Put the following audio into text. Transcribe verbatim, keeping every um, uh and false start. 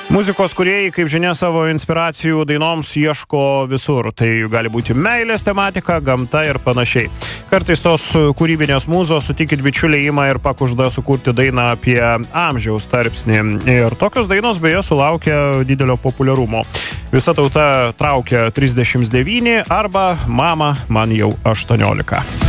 Muzikos kūrėjai, kaip žinia, savo inspiracijų dainoms ieško visur. Tai gali būti meilės tematika, gamta ir panašiai. Kartais tos kūrybinės mūzos, sutikit bičiuliai, ima ir pakužda sukurti dainą apie amžiaus tarpsnį. Ir tokios dainos beje sulaukia didelio populiarumo. Visa tauta traukia trisdešimt devyni arba mama man jau aštuoniolika.